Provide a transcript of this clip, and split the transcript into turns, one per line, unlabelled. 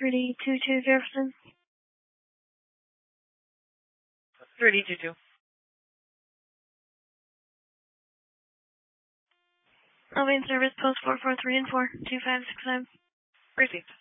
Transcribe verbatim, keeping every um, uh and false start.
three D two two Jefferson.
three D two two.
I'll be in service post four four three and four, two five six five.
Received.